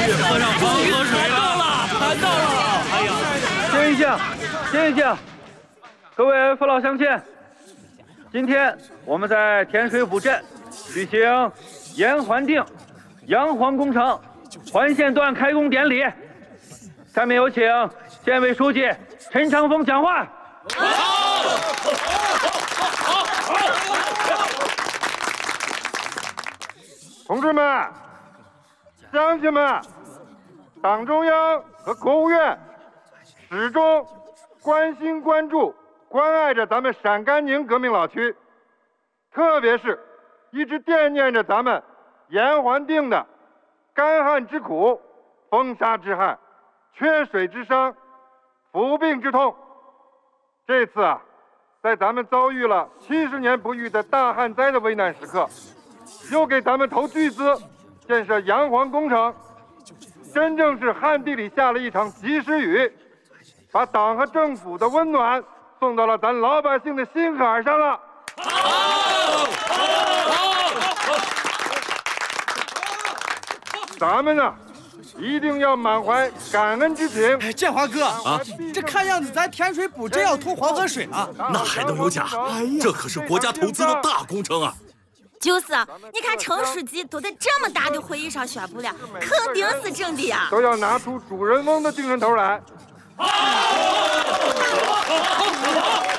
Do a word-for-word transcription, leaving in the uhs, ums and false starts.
喝上黄河水了，谈到了！哎呀， 静一静，静一静，各位父老乡亲，今天我们在天水府镇举行延环定洋黄工程环线段开工典礼。下面有请县委书记陈长风讲话。 同志们、乡亲们，党中央和国务院始终关心、关注、关爱着咱们陕甘宁革命老区，特别是一直惦念着咱们延环定的干旱之苦、风沙之害、缺水之伤、服病之痛。这次啊，在咱们遭遇了七十年不遇的大旱灾的危难时刻，又给咱们投巨资建设洋黄工程，真正是旱地里下了一场及时雨，把党和政府的温暖送到了咱老百姓的心坎上了。咱们呢，一定要满怀感恩之情。 哎，建华哥啊，这看样子咱天水补真要通黄河水了， 那还能有假？这可是国家投资的大工程啊！ 就是啊，你看陈书记都在这么大的会议上宣布了，肯定是真的呀！ 都要拿出主人翁的精神头来。